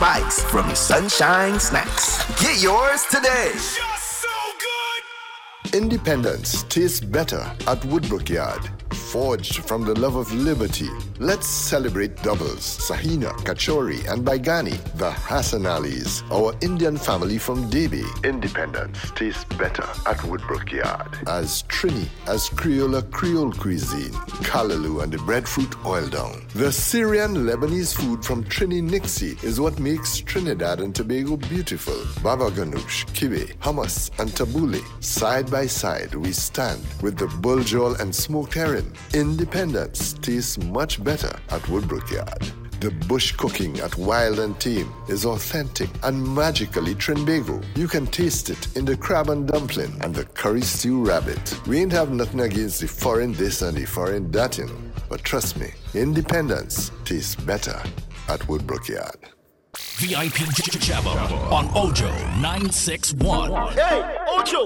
spice from Sunshine Snacks. Get yours today. Independence tastes better at Woodbrook Yard. Forged from the love of liberty, let's celebrate doubles, Sahina, Kachori, and Baigani, the Hassan Alis, our Indian family from Debi. Independence tastes better at Woodbrook Yard. As Trini, as Creole cuisine, Callaloo and the breadfruit oil down. The Syrian Lebanese food from Trini Nixie is what makes Trinidad and Tobago beautiful. Baba ganoush, kibe, hummus, and tabbouleh. Side by side, we stand with the buljol and smoked herring. Independence tastes much better at Woodbrook Yard. The bush cooking at Wild and Tame is authentic and magically Trinbago. You can taste it in the crab and dumpling and the curry stew rabbit. We ain't have nothing against the foreign this and the foreign that, you know. But trust me, independence tastes better at Woodbrook Yard. VIP Jabba on Ojo 961. Hey, Ojo!